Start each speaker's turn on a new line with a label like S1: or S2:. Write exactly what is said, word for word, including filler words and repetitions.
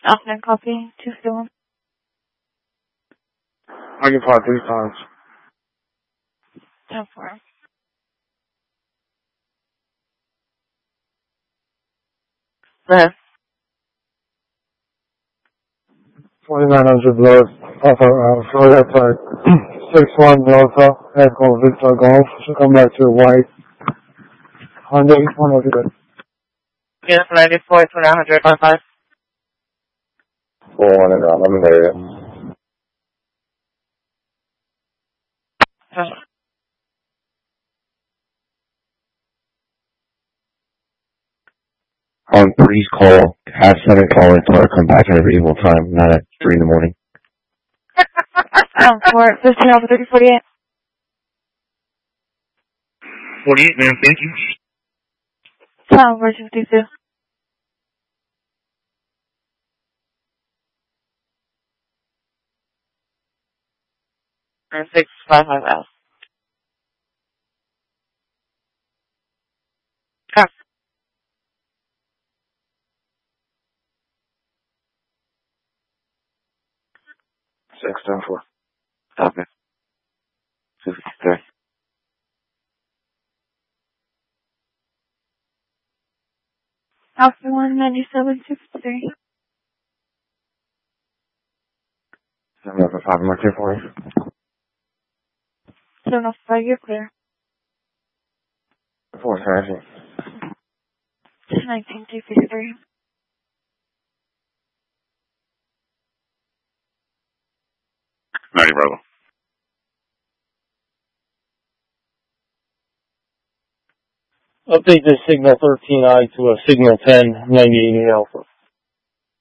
S1: Afternoon copy, two still.
S2: I can fly three times.
S1: ten four. Left.
S2: twenty-nine hundred blood. Alpha, uh, Florida type. six one Delta, Echo Victor Golf. Should come back to white. Hyundai, one of it.
S1: Yes, ninety-four, twenty-nine hundred, five five.
S2: four one and I'm in the area.
S3: Um, please call, have seven call and tell her to come back at a reasonable time, not at three in the morning.
S1: Um, four, fifteen over thirty, forty-eight.
S2: forty-eight, man, thank you.
S1: Tom, four fifty-two. And six, five, five, L. Ah.
S2: six ten four.
S1: Okay. two fifty-three. Alpha one ninety-seven, two fifty-three.
S2: seven oh five, I'm okay for you.
S1: seven oh five, you're clear.
S2: four thirty.
S1: nineteen, two fifty-three.
S2: ninety, brother. Update the signal thirteen I to a signal ten, ninety-eight Alpha.